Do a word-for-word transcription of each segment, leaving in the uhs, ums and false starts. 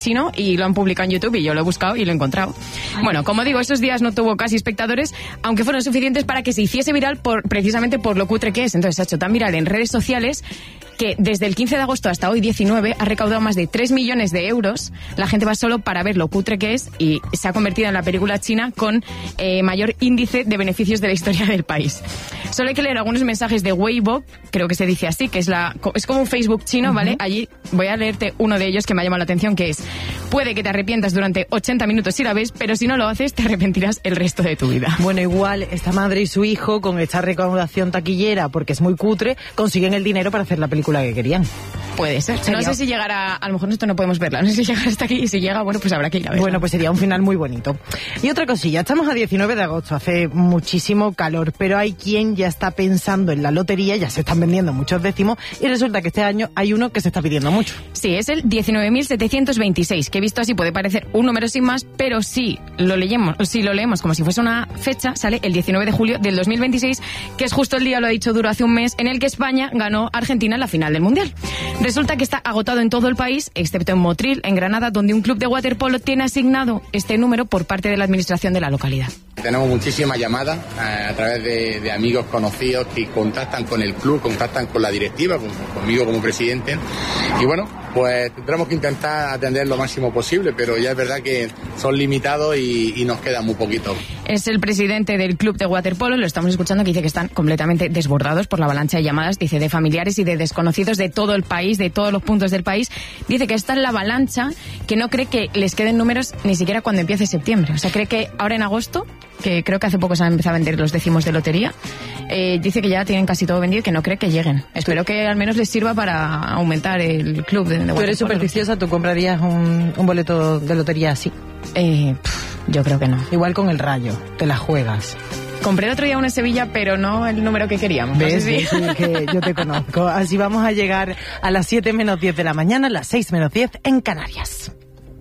chino y lo han publicado en YouTube y yo lo he buscado y lo he encontrado. Bueno, como digo, esos días no tuvo casi espectadores, aunque fueron suficientes para que se hiciese viral por, precisamente por lo cutre que es. Entonces se ha hecho tan viral en redes sociales que desde el quince de agosto hasta hoy diecinueve ha recaudado más de tres millones de euros. La gente va solo para ver lo cutre que es y se ha convertido en la película china con eh, mayor índice de beneficios de la historia del país. Solo hay que leer algunos mensajes de Weibo, creo que se dice así, que es la es como un Facebook chino, uh-huh. ¿vale? Allí voy a leerte uno de ellos que me ha llamado la atención, que es: puede que te arrepientas durante ochenta minutos si la ves, pero si no lo haces te arrepentirás el resto de tu vida. Bueno, igual esta madre y su hijo, con esta recaudación taquillera, porque es muy cutre, consiguen el dinero para hacer la película que querían. Puede ser. ¿Sería? No sé si llegará, a lo mejor esto no podemos verla, no sé si llegará hasta aquí, y si llega, bueno, pues habrá que ir a verla. Bueno, pues sería un final muy bonito. Y otra cosilla, estamos a diecinueve de agosto, hace muchísimo calor, pero hay quien ya está pensando en la lotería, ya se están vendiendo muchos décimos, y resulta que este año hay uno que se está pidiendo mucho. Sí, es el diecinueve mil setecientos veintiséis, que visto así puede parecer un número sin más, pero si lo leemos, si lo leemos como si fuese una fecha, sale el diecinueve de julio del dos mil veintiséis, que es justo el día, lo ha dicho Duro hace un mes, en el que España ganó a Argentina en la final del Mundial. Resulta que está agotado en todo el país, excepto en Motril, en Granada, donde un club de waterpolo tiene asignado este número por parte de la administración de la localidad. Tenemos muchísimas llamadas eh, a través de, de amigos conocidos que contactan con el club, contactan con la directiva, con, conmigo como presidente. Y bueno, pues tendremos que intentar atender lo máximo posible, pero ya es verdad que son limitados y, y nos queda muy poquito. Es el presidente del club de waterpolo, lo estamos escuchando, que dice que están completamente desbordados por la avalancha de llamadas, dice, de familiares y de desconocidos de todo el país, de todos los puntos del país. Dice que está en la avalancha, que no cree que les queden números ni siquiera cuando empiece septiembre. O sea, cree que ahora en agosto, que creo que hace poco se han empezado a vender los décimos de lotería, eh, dice que ya tienen casi todo vendido, que no cree que lleguen. Espero que al menos les sirva para aumentar el club de, de waterpolo. ¿Tú eres supersticiosa? ¿Tú comprarías un, un boleto de lotería así? Eh, pff, yo creo que no. Igual con el Rayo, te la juegas. Compré el otro día uno en Sevilla, pero no el número que queríamos. ¿Ves? No sé si... Sí, que yo te conozco. Así vamos a llegar a las siete menos diez de la mañana, las seis menos diez en Canarias.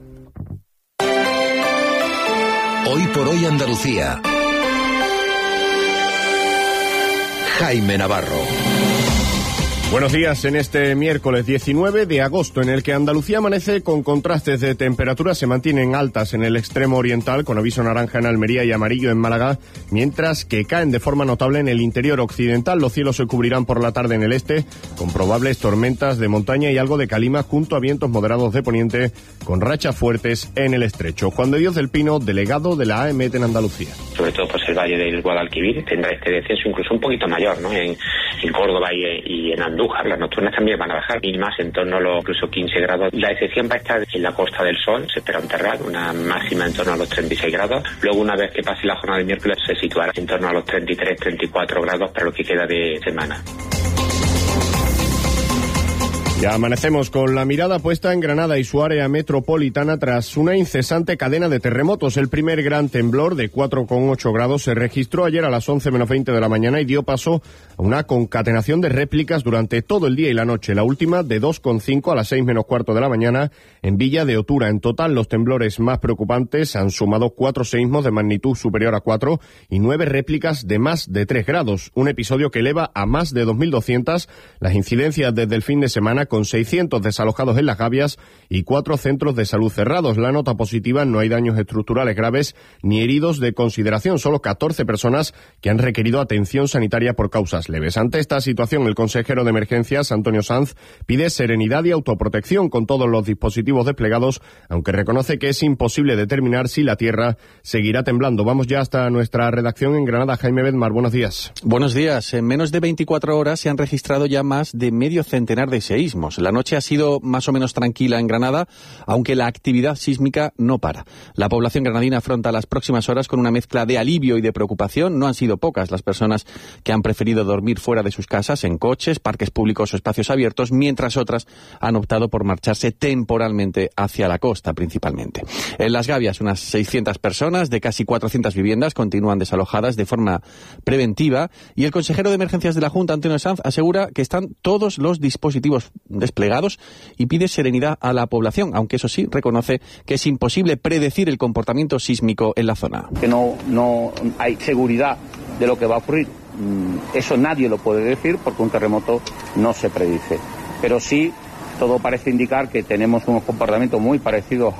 Hoy por hoy Andalucía. Jaime Navarro. Buenos días en este miércoles diecinueve de agosto, en el que Andalucía amanece con contrastes de temperatura, se mantienen altas en el extremo oriental, con aviso naranja en Almería y amarillo en Málaga, mientras que caen de forma notable en el interior occidental. Los cielos se cubrirán por la tarde en el este, con probables tormentas de montaña y algo de calima, junto a vientos moderados de poniente, con rachas fuertes en el estrecho. Juan de Dios del Pino, delegado de la A E M E T en Andalucía. Sobre todo pues el Valle del Guadalquivir tendrá este descenso incluso un poquito mayor, ¿no? En, en Córdoba y, y en Andújar. Las nocturnas también van a bajar, mínimas en torno a los incluso quince grados. La excepción va a estar en la Costa del Sol, se espera un terral, una máxima en torno a los treinta y seis grados. Luego, una vez que pase la jornada de miércoles, se situará en torno a los treinta y tres, treinta y cuatro grados para lo que queda de semana. Ya amanecemos con la mirada puesta en Granada y su área metropolitana tras una incesante cadena de terremotos. El primer gran temblor de cuatro coma ocho grados se registró ayer a las once menos veinte de la mañana y dio paso a una concatenación de réplicas durante todo el día y la noche. La última de dos coma cinco a las seis menos cuarto de la mañana en Villa de Otura. En total, los temblores más preocupantes han sumado cuatro seísmos de magnitud superior a cuatro y nueve réplicas de más de tres grados. Un episodio que eleva a más de dos mil doscientas las incidencias desde el fin de semana, con seiscientos desalojados en Las Gavias y cuatro centros de salud cerrados. La nota positiva: no hay daños estructurales graves ni heridos de consideración, solo catorce personas que han requerido atención sanitaria por causas leves. Ante esta situación, el consejero de Emergencias, Antonio Sanz, pide serenidad y autoprotección con todos los dispositivos desplegados, aunque reconoce que es imposible determinar si la tierra seguirá temblando. Vamos ya hasta nuestra redacción en Granada. Jaime Bedmar, buenos días. Buenos días. En menos de veinticuatro horas se han registrado ya más de medio centenar de seísmos. La noche ha sido más o menos tranquila en Granada, aunque la actividad sísmica no para. La población granadina afronta las próximas horas con una mezcla de alivio y de preocupación. No han sido pocas las personas que han preferido dormir fuera de sus casas, en coches, parques públicos o espacios abiertos, mientras otras han optado por marcharse temporalmente hacia la costa, principalmente. En Las Gavias, unas seiscientas personas de casi cuatrocientas viviendas continúan desalojadas de forma preventiva, y el consejero de Emergencias de la Junta, Antonio Sanz, asegura que están todos los dispositivos desplegados y pide serenidad a la población, aunque eso sí, reconoce que es imposible predecir el comportamiento sísmico en la zona. Que no, no hay seguridad de lo que va a ocurrir. Eso nadie lo puede decir porque un terremoto no se predice. Pero sí todo parece indicar que tenemos unos comportamientos muy parecidos